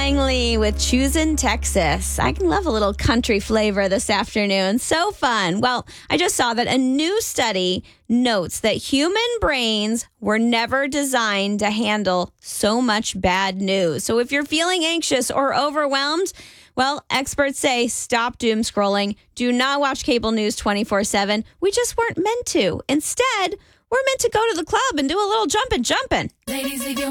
Langley with Choosin' Texas. I can love a little country flavor this afternoon. So fun. Well, I just saw that a new study notes that human brains were never designed to handle so much bad news. So if you're feeling anxious or overwhelmed, well, experts say stop doom scrolling. Do not watch cable news 24/7. We just weren't meant to. Instead, we're meant to go to the club and do a little jumping. Ladies, leave your